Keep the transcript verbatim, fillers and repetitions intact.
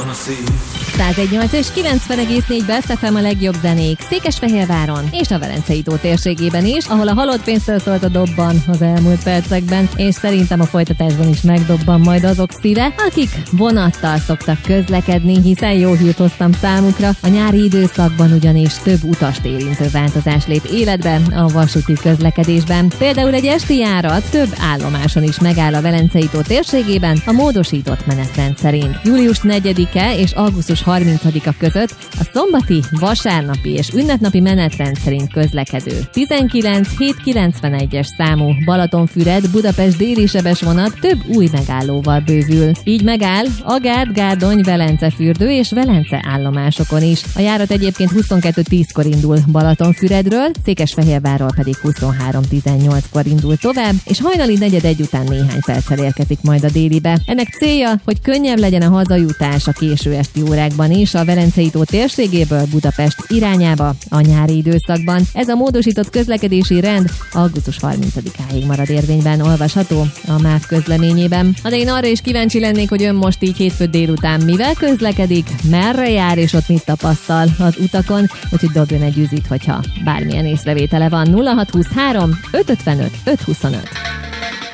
száz egy nyolc és kilencven egész négy Best ef em a legjobb zenék Székesfehérváron és a Velencei tó térségében is, ahol a halott pénztől szólt a dobban az elmúlt percekben, és szerintem a folytatásban is megdobban majd azok szíve, akik vonattal szoktak közlekedni, hiszen jó hírt hoztam számukra. A nyári időszakban ugyanis több utast érintő változás lép életbe a vasúti közlekedésben. Például egy esti járat több állomáson is megáll a Velencei tó térségében a módosított menetrend szerint. július negyedike és augusztus harmincadika között a szombati, vasárnapi és ünnepnapi menetrend szerint közlekedő tizenkilenc hétszázkilencvenegyes számú Balatonfüred Budapest déli sebes vonat több új megállóval bővül. Így megáll a Gárd, Gárdony, Velencefürdő és Velence állomásokon is. A járat egyébként huszonkettő tízkor indul Balatonfüredről, Székesfehérvárról pedig huszonhárom tizennyolckor indul tovább, és hajnali negyedegy után néhány perccel érkezik majd a délibe. Ennek célja, hogy könnyebb legyen a hazajutás a késő esti órákban is a Velencei tó térségéből Budapest irányába a nyári időszakban. Ez a módosított közlekedési rend augusztus harmincadikáig marad érvényben, olvasható a MÁV közleményében. De én arra is kíváncsi lennék, hogy ön most így hétfő délután mivel közlekedik, merre jár és ott mit tapasztal az utakon, úgyhogy dobjon egy üzit, hogyha bármilyen észrevétele van. nulla hat huszonhárom öt ötvenöt öt huszonöt.